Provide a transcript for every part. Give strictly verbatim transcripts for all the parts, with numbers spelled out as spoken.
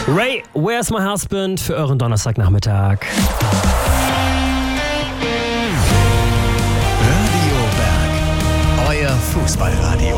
Ray, Where's My Husband für euren Donnerstagnachmittag. Radio Berg, euer Fußballradio.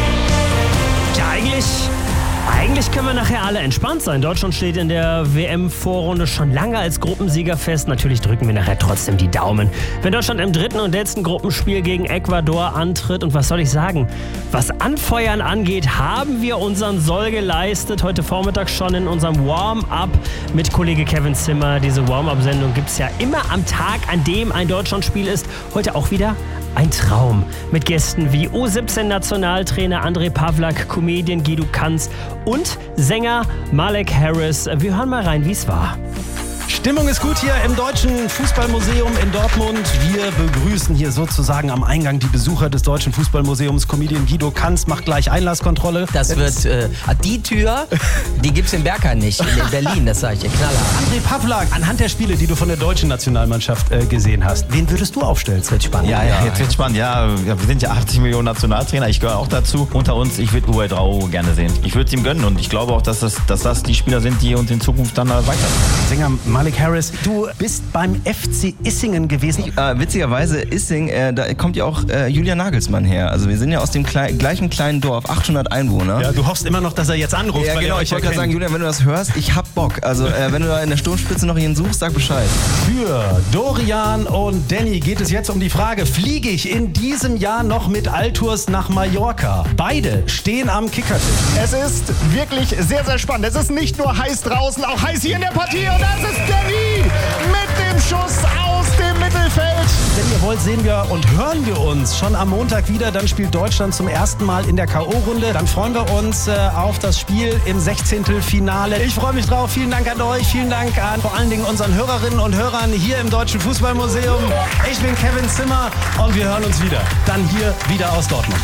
Ja, eigentlich, eigentlich können wir nachher alle entspannt sein. Deutschland steht in der W M-Vorrunde schon lange als Gruppensieger fest. Natürlich drücken wir nachher trotzdem die Daumen. Wenn Deutschland im dritten und letzten Gruppenspiel gegen Ecuador antritt, und was soll ich sagen, was Anfeuern angeht, haben wir unseren Soll geleistet. Heute Vormittag schon in unserem Warm-Up mit Kollege Kevin Zimmer. Diese Warm-Up-Sendung gibt es ja immer am Tag, an dem ein Deutschlandspiel ist. Heute auch wieder ein Traum mit Gästen wie U siebzehn-Nationaltrainer André Pavlak, Comedian Guido Kanz und Sänger Malek Harris. Wir hören mal rein, wie es war. Stimmung ist gut hier im Deutschen Fußballmuseum in Dortmund. Wir begrüßen hier sozusagen am Eingang die Besucher des Deutschen Fußballmuseums. Comedian Guido Kanz macht gleich Einlasskontrolle. Das wird, äh, die Tür, die gibt's in Bergheim nicht, in Berlin, das sage ich dir knallhart. André Pavlak, anhand der Spiele, die du von der deutschen Nationalmannschaft äh, gesehen hast, wen würdest du aufstellen? Es wird spannend. Ja, ja, jetzt wird spannend. Ja, wir sind ja achtzig Millionen Nationaltrainer, ich gehöre auch dazu. Unter uns, ich würde Uwe Drau gerne sehen. Ich würde es ihm gönnen und ich glaube auch, dass das, dass das die Spieler sind, die uns in Zukunft dann weiter. Sänger Malek Harris, du bist beim F C Issingen gewesen. Äh, witzigerweise, Issing, äh, da kommt ja auch äh, Julian Nagelsmann her. Also wir sind ja aus dem klei- gleichen kleinen Dorf, achthundert Einwohner. Ja, du hoffst immer noch, dass er jetzt anruft. Ja, weil genau, er ich wollte gerade sagen, Julian, wenn du das hörst, ich hab Bock. Also äh, wenn du da in der Sturmspitze noch jeden suchst, sag Bescheid. Für Dorian und Danny geht es jetzt um die Frage, fliege ich in diesem Jahr noch mit Altours nach Mallorca? Beide stehen am Kickertisch. Es ist wirklich sehr, sehr spannend. Es ist nicht nur heiß draußen, auch heiß hier in der Partie. Und das ist Danny mit dem Schuss aus dem Mittelfeld. Wenn ihr wollt, sehen wir und hören wir uns schon am Montag wieder. Dann spielt Deutschland zum ersten Mal in der K O-Runde. Dann freuen wir uns äh, auf das Spiel im Sechzehntelfinale. Ich freue mich drauf. Vielen Dank an euch. Vielen Dank an vor allen Dingen unseren Hörerinnen und Hörern hier im Deutschen Fußballmuseum. Ich bin Kevin Zimmer und wir hören uns wieder. Dann hier wieder aus Dortmund.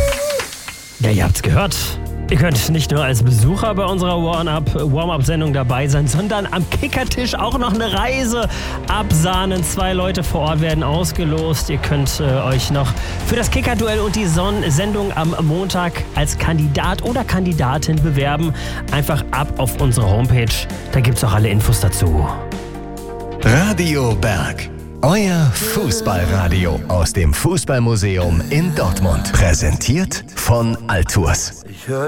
Ja, ihr habt's gehört. Ihr könnt nicht nur als Besucher bei unserer Warm-Up-Sendung dabei sein, sondern am Kickertisch auch noch eine Reise absahnen. Zwei Leute vor Ort werden ausgelost. Ihr könnt äh, euch noch für das Kicker-Duell und die Son- Sendung am Montag als Kandidat oder Kandidatin bewerben. Einfach ab auf unsere Homepage. Da gibt's auch alle Infos dazu. Radio Berg, euer Fußballradio aus dem Fußballmuseum in Dortmund. Präsentiert von Altours. Ich hör